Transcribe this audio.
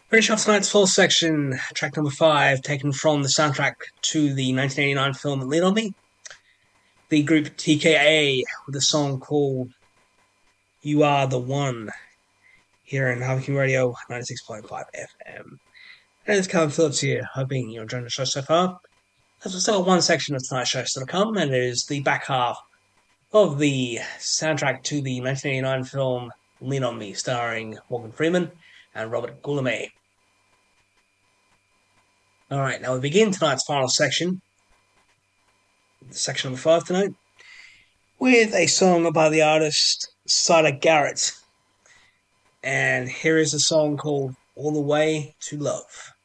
Finish off tonight's full section, track number 5, taken from the soundtrack to the 1989 film Lean On Me. The group TKA with a song called You Are the One, here in Harvey King Radio 96.5 FM. And it's Calvin Phillips here, hoping you're enjoying the show so far. As we still got one section of tonight's show still to come, and it is the back half of the soundtrack to the 1989 film Lean On Me, starring Morgan Freeman and Robert Goulet. Alright, now we begin tonight's final section, section number 5 tonight, with a song by the artist Sida Garrett. And here is a song called All the Way to Love.